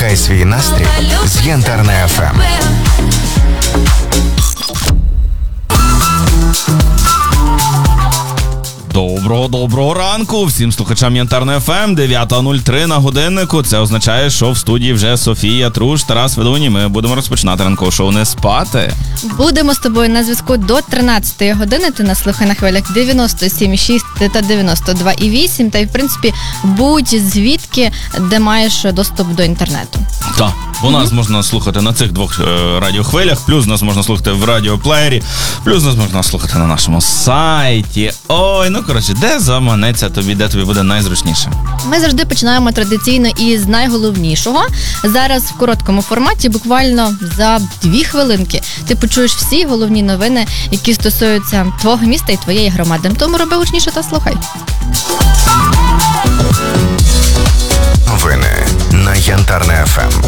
Підняй свій настрій з Янтарне ФМ. Доброго ранку всім слухачам Янтарне ФМ, 9:03 на годиннику. Це означає, що в студії вже Софія Труш, Тарас Ведуні. Ми будемо розпочинати ранкове шоу «Не спати». Будемо з тобою на зв'язку до 13-ї години. Ти нас слухай на хвилях 97,6 та 92,8. Та й, в принципі, будь звідки, де маєш доступ до інтернету. Так, бо нас можна слухати на цих двох радіохвилях, плюс нас можна слухати в радіоплеєрі, плюс нас можна слухати на нашому сайті. Ой, ну коротше, де заманеться тобі, де тобі буде найзручніше? Ми завжди починаємо традиційно із найголовнішого. Зараз в короткому форматі, буквально за 2 хвилинки, ти почуєш всі головні новини, які стосуються твого міста і твоєї громади. Тому роби гучніше та слухай. Новини на Янтарне ФМ.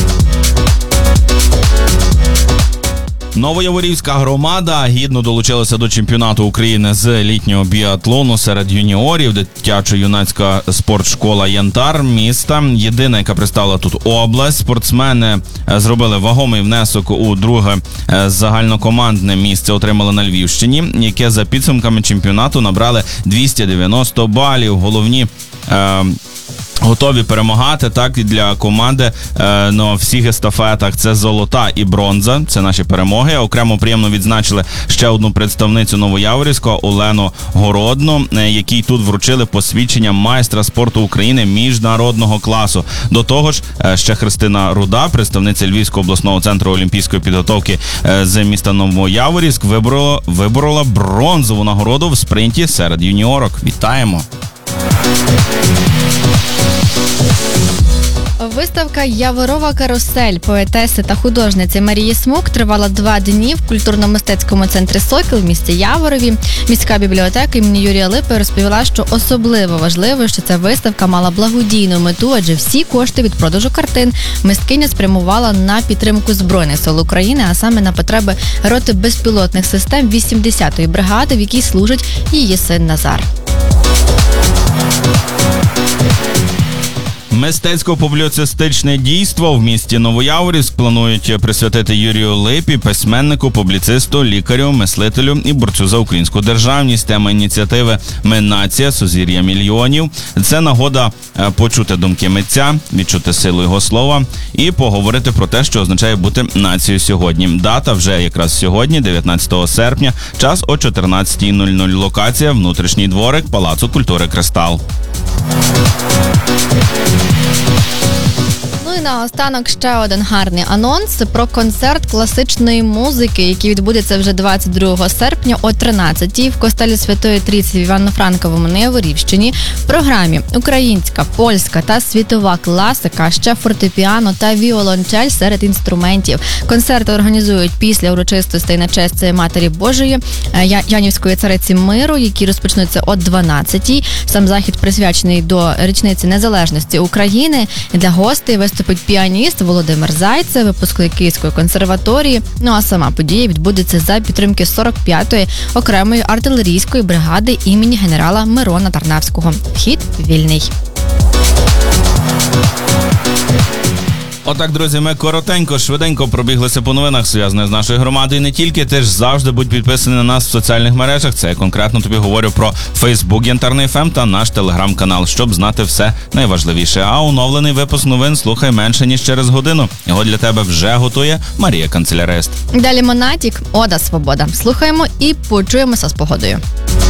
Новояворівська громада гідно долучилася до чемпіонату України з літнього біатлону серед юніорів. Дитячо-юнацька спортшкола «Янтар» міста. Єдина, яка представила тут область. Спортсмени зробили вагомий внесок у друге загальнокомандне місце, отримали на Львівщині, яке за підсумками чемпіонату набрали 290 балів. Головні готові перемагати, так, і для команди на всіх естафетах. Це золота і бронза, це наші перемоги. Окремо приємно відзначили ще одну представницю Новояворівського, Олену Городну, якій тут вручили посвідчення майстра спорту України міжнародного класу. До того ж, ще Христина Руда, представниця Львівського обласного центру олімпійської підготовки з міста Новояворівськ, виборола бронзову нагороду в спринті серед юніорок. Вітаємо! Виставка «Яворова карусель» поетеси та художниці Марії Смук тривала 2 дні в культурно-мистецькому центрі «Сокіл» в місті Яворові. Міська бібліотека імені Юрія Липи розповіла, що особливо важливо, що ця виставка мала благодійну мету, адже всі кошти від продажу картин мисткиня спрямувала на підтримку Збройних сил України, а саме на потреби роти безпілотних систем 80-ї бригади, в якій служить її син Назар. Мистецько-публіцистичне дійство в місті Новояворівськ планують присвятити Юрію Липі, письменнику, публіцисту, лікарю, мислителю і борцю за українську державність. Тема ініціативи «Ми нація. Сузір'я мільйонів». Це нагода почути думки митця, відчути силу його слова і поговорити про те, що означає бути нацією сьогодні. Дата вже якраз сьогодні, 19 серпня, час о 14:00. Локація – внутрішній дворик Палацу культури «Кристал». Ну і наостанок ще один гарний анонс про концерт класичної музики, який відбудеться вже 22 серпня о 13-й в костелі Святої Трійці в Івано-Франковому на Яворівщині. В програмі українська, польська та світова класика, ще фортепіано та віолончель серед інструментів. Концерти організують після урочистостей на честь Матері Божої, Янівської цариці миру, які розпочнуться о 12-й. Сам захід присвячений до річниці незалежності України. Для гостей виступить піаніст Володимир Зайцев, випускник Київської консерваторії. Ну а сама подія відбудеться за підтримки 45-ї окремої артилерійської бригади імені генерала Мирона Тарнавського. Вхід вільний. Отак, друзі, ми коротенько, швиденько пробіглися по новинах, зв'язаних з нашою громадою. І не тільки, ти ж завжди будь підписаний на нас в соціальних мережах. Це я конкретно тобі говорю про Facebook Янтарний ФМ та наш телеграм-канал, щоб знати все найважливіше. А оновлений випуск новин слухай менше, ніж через годину. Його для тебе вже готує Марія Канцелярист. Далі Монатік, Ода Свобода. Слухаємо і почуємося з погодою.